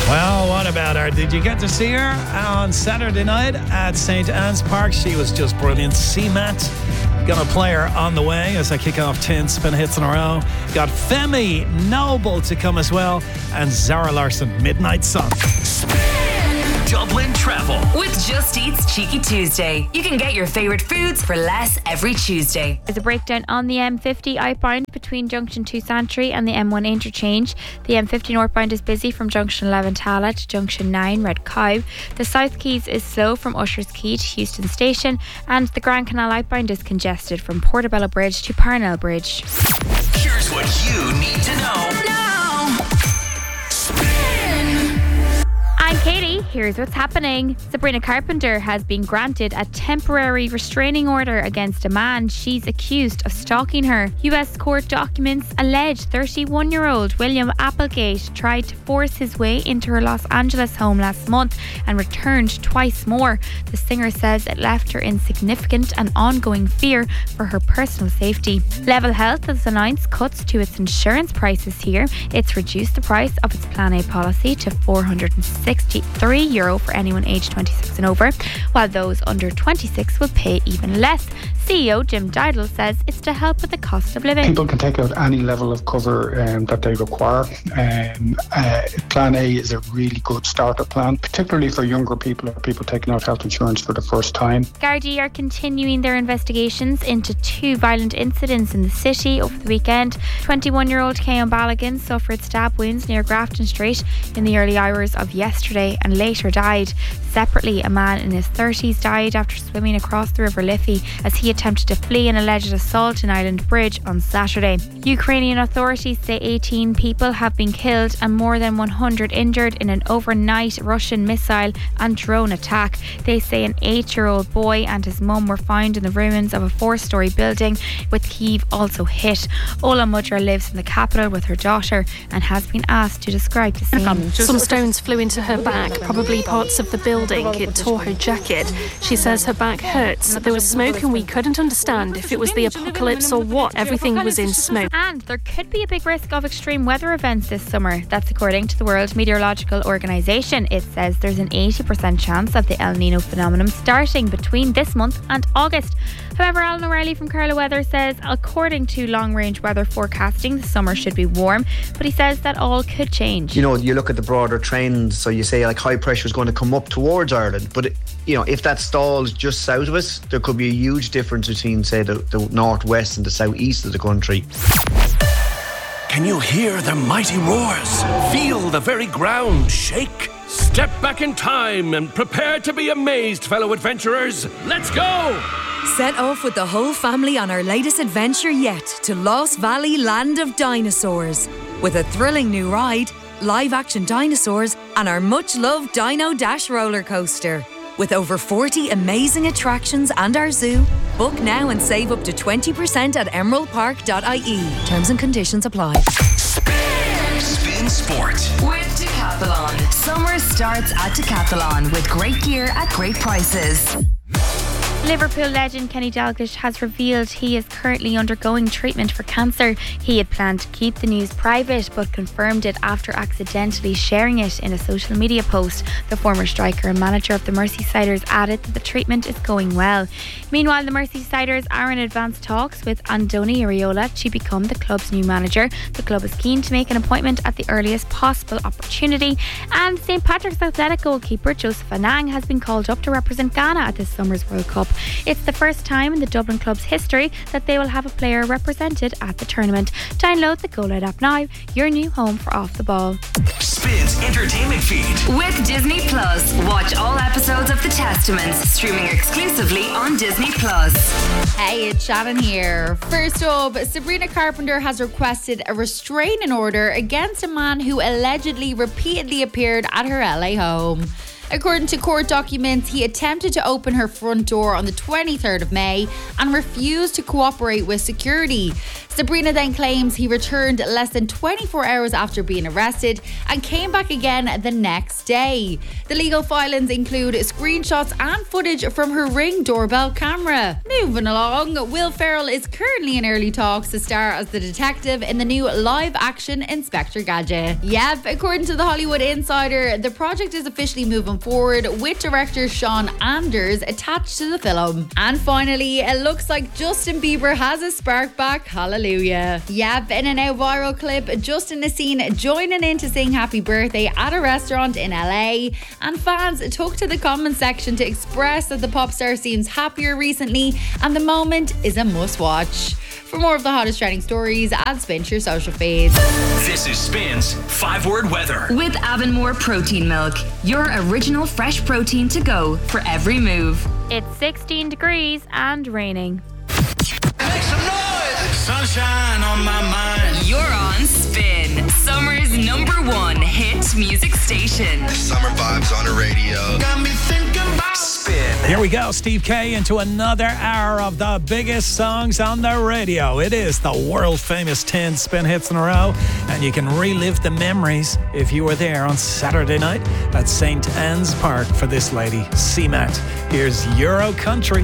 Well, what about her? Did you get to see her on Saturday night at St. Anne's Park? She was just brilliant. C-Mat gonna play her on the way as I kick off 10 spin hits in a row. Got Femi Noble to come as well, and Zara Larsson, Midnight Sun. Dublin Travel with Just Eat's Cheeky Tuesday. You can get your favourite foods for less every Tuesday. There's a breakdown on the M50 outbound between Junction 2 Santry and the M1 interchange. The M50 northbound is busy from Junction 11 Tala to Junction 9 Red Cow. The South Quays is slow from Ushers Quay to Houston Station, and the Grand Canal outbound is congested from Portobello Bridge to Parnell Bridge. Here's what you need to know. I'm Katie, here's what's happening. Sabrina Carpenter has been granted a temporary restraining order against a man she's accused of stalking her. US court documents allege 31-year-old William Applegate tried to force his way into her Los Angeles home last month and returned twice more. The singer says it left her in significant and ongoing fear for her personal safety. Level Health has announced cuts to its insurance prices here. It's reduced the price of its Plan A policy to €463 for anyone aged 26 and over, while those under 26 will pay even less. CEO Jim Dydal says it's to help with the cost of living. People can take out any level of cover that they require. Plan A is a really good starter plan, particularly for younger people or people taking out health insurance for the first time. Gardaí are continuing their investigations into two violent incidents in the city over the weekend. 21-year-old Keon Balogun suffered stab wounds near Grafton Street in the early hours of yesterday and later died. Separately, a man in his 30s died after swimming across the River Liffey as he attempted to flee an alleged assault in Island Bridge on Saturday. Ukrainian authorities say 18 people have been killed and more than 100 injured in an overnight Russian missile and drone attack. They say an 8-year-old boy and his mum were found in the ruins of a 4-storey building, with Kyiv also hit. Ola Mudra lives in the capital with her daughter and has been asked to describe the scene. Some stones flew into her back, probably parts of the building. It tore her jacket. She says her back hurts. There was smoke and we couldn't understand if it was the apocalypse or what. Everything was in smoke. And there could be a big risk of extreme weather events this summer. That's according to the World Meteorological Organization. It says there's an 80% chance of the El Nino phenomenon starting between this month and August. However, Alan O'Reilly from Carla Weather says according to long-range weather forecasting, the summer should be warm, but he says that all could change. You know, you look at the broader trends, so you say like high pressure is going to come up towards Ireland, but if that stalls just south of us, there could be a huge difference between, say, the northwest and the southeast of the country. Can you hear the mighty roars? Feel the very ground shake? Step back in time and prepare to be amazed, fellow adventurers. Let's go! Set off with the whole family on our latest adventure yet to Lost Valley Land of Dinosaurs. With a thrilling new ride, live-action dinosaurs, and our much-loved Dino Dash roller coaster. With over 40 amazing attractions and our zoo, book now and save up to 20% at emeraldpark.ie. Terms and conditions apply. Spin Sport with Decathlon. Summer starts at Decathlon with great gear at great prices. Liverpool legend Kenny Dalglish has revealed he is currently undergoing treatment for cancer. He had planned to keep the news private but confirmed it after accidentally sharing it in a social media post. The former striker and manager of the Merseysiders added that the treatment is going well. Meanwhile, the Merseysiders are in advanced talks with Andoni Iraola to become the club's new manager. The club is keen to make an appointment at the earliest possible opportunity. And St Patrick's Athletic goalkeeper Joseph Anang has been called up to represent Ghana at this summer's World Cup. It's the first time in the Dublin club's history that they will have a player represented at the tournament. Download the GoLoud app now, your new home for Off the Ball. Spin's entertainment feed with Disney Plus. Watch all episodes of The Testaments streaming exclusively on Disney Plus. Hey, it's Shannon here. First up, Sabrina Carpenter has requested a restraining order against a man who allegedly repeatedly appeared at her LA home. According to court documents, he attempted to open her front door on the 23rd of May and refused to cooperate with security. Sabrina then claims he returned less than 24 hours after being arrested and came back again the next day. The legal filings include screenshots and footage from her Ring doorbell camera. Moving along, Will Ferrell is currently in early talks to star as the detective in the new live-action Inspector Gadget. Yep, according to the Hollywood Insider, the project is officially moving forward with director Sean Anders attached to the film. And finally, it looks like Justin Bieber has a spark back. Hallelujah. Yep, in a now viral clip, Justin is seen joining in to sing happy birthday at a restaurant in LA, and fans took to the comment section to express that the pop star seems happier recently and the moment is a must watch. For more of the hottest trending stories, add Spin to your social feeds. This is Spin's 5-word weather. With Avonmore Protein Milk, your original fresh protein to go for every move. It's 16 degrees and raining. Make some noise! Sunshine on my mind. You're on Spin, summer's #1 hit music station. Summer vibes on the radio. Got me thinking about Spin. Here we go, Steve K, into another hour of the biggest songs on the radio. It is the world famous 10 Spin hits in a row, and you can relive the memories if you were there on Saturday night at St. Anne's Park for this lady, CMAT. Here's Euro Country.